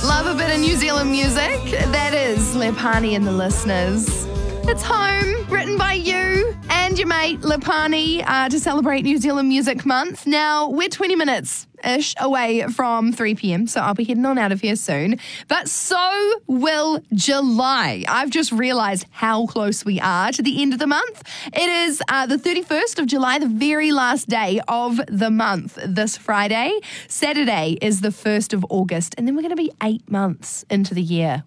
Love a bit of New Zealand music? That is Lepani and the Listeners. It's Home, written by you and your mate Lepani to celebrate New Zealand Music Month. Now, we're 20 minutes-ish away from 3 p.m, so I'll be heading on out of here soon. But so will July. I've just realised how close we are to the end of the month. It is the 31st of July, the very last day of the month this Friday. Saturday is the 1st of August, and then we're going to be 8 months into the year.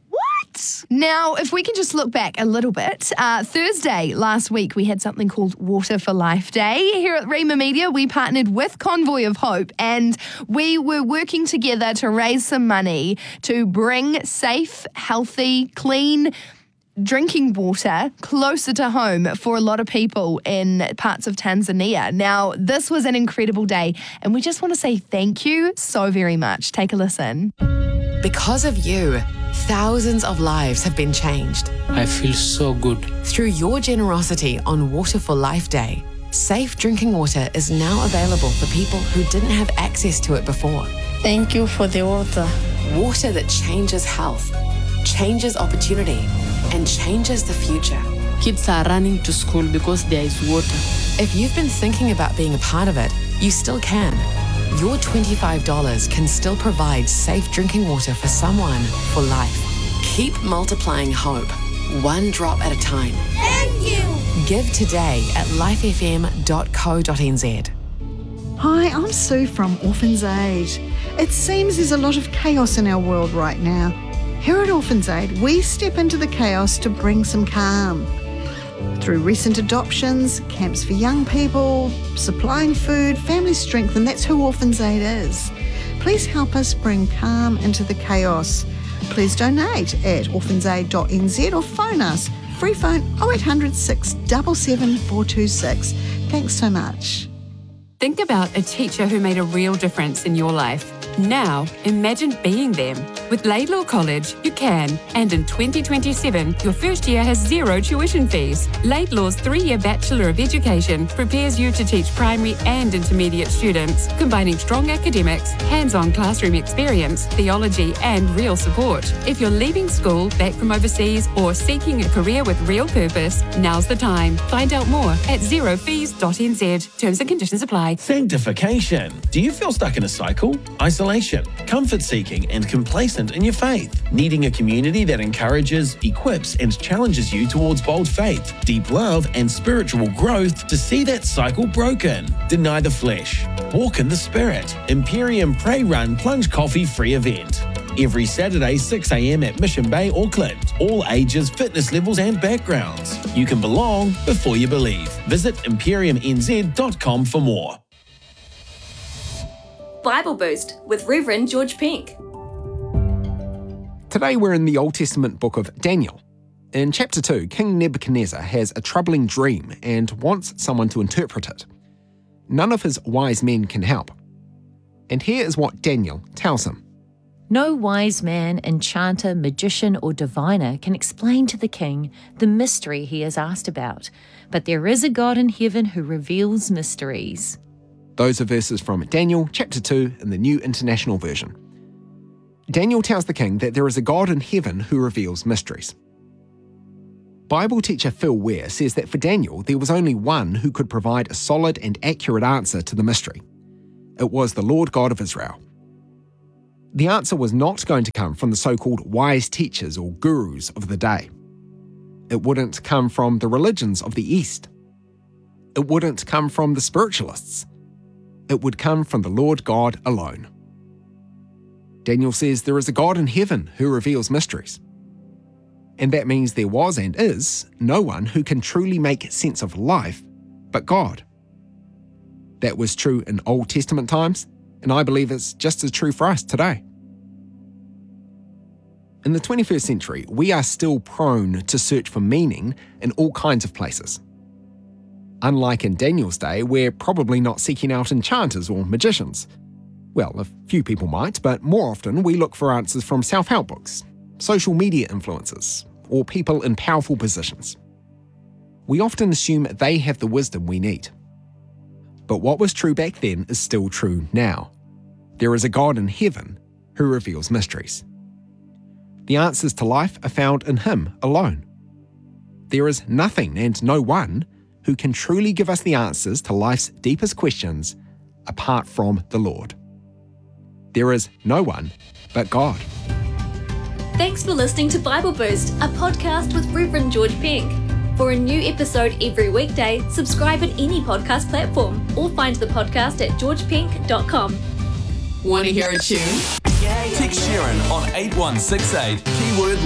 Now, if we can just look back a little bit, Thursday last week we had something called Water for Life Day. Here at Rima Media, we partnered with Convoy of Hope and we were working together to raise some money to bring safe, healthy, clean drinking water closer to home for a lot of people in parts of Tanzania. Now, this was an incredible day and we just want to say thank you so very much. Take a listen. Because of you, thousands of lives have been changed. I feel so good. Through your generosity on Water for Life Day, safe drinking water is now available for people who didn't have access to it before. Thank you for the water. Water that changes health, changes opportunity, and changes the future. Kids are running to school because there is water. If you've been thinking about being a part of it, you still can. Your $25 can still provide safe drinking water for someone for life. Keep multiplying hope, one drop at a time. Thank you! Give today at lifefm.co.nz. Hi, I'm Sue from Orphans Aid. It seems there's a lot of chaos in our world right now. Here at Orphans Aid, we step into the chaos to bring some calm. Through recent adoptions, camps for young people, supplying food, family strength, and that's who Orphans Aid is. Please help us bring calm into the chaos. Please donate at orphansaid.nz or phone us. Free phone 0800 677 426. Thanks so much. Think about a teacher who made a real difference in your life. Now, imagine being them. With Laidlaw College, you can. And in 2027, your first year has zero tuition fees. Laidlaw's 3-year Bachelor of Education prepares you to teach primary and intermediate students, combining strong academics, hands-on classroom experience, theology, and real support. If you're leaving school, back from overseas, or seeking a career with real purpose, now's the time. Find out more at zerofees.nz. Terms and conditions apply. Sanctification. Do you feel stuck in a cycle? Isolation, comfort-seeking, and complacent in your faith? Needing a community that encourages, equips, and challenges you towards bold faith, deep love, and spiritual growth to see that cycle broken? Deny the flesh. Walk in the Spirit. Imperium Pray Run Plunge Coffee free event. Every Saturday, 6 a.m. at Mission Bay, Auckland. All ages, fitness levels, and backgrounds. You can belong before you believe. Visit imperiumnz.com for more. Bible Boost with Reverend George Pink. Today we're in the Old Testament book of Daniel. In chapter 2, King Nebuchadnezzar has a troubling dream and wants someone to interpret it. None of his wise men can help. And here is what Daniel tells him. No wise man, enchanter, magician, or diviner can explain to the king the mystery he is asked about, but there is a God in heaven who reveals mysteries. Those are verses from Daniel chapter 2 in the New International Version. Daniel tells the king that there is a God in heaven who reveals mysteries. Bible teacher Phil Ware says that for Daniel, there was only one who could provide a solid and accurate answer to the mystery. It was the Lord God of Israel. The answer was not going to come from the so-called wise teachers or gurus of the day. It wouldn't come from the religions of the East. It wouldn't come from the spiritualists. It would come from the Lord God alone. Daniel says there is a God in heaven who reveals mysteries. And that means there was and is no one who can truly make sense of life but God. That was true in Old Testament times, and I believe it's just as true for us today. In the 21st century, we are still prone to search for meaning in all kinds of places. Unlike in Daniel's day, we're probably not seeking out enchanters or magicians. Well, a few people might, but more often we look for answers from self-help books, social media influencers, or people in powerful positions. We often assume they have the wisdom we need. But what was true back then is still true now. There is a God in heaven who reveals mysteries. The answers to life are found in Him alone. There is nothing and no one who can truly give us the answers to life's deepest questions apart from the Lord. There is no one but God. Thanks for listening to Bible Boost, a podcast with Reverend George Pink. For a new episode every weekday, subscribe at any podcast platform or find the podcast at georgepink.com. Want to hear a tune? Text Sharon on 8168, keyword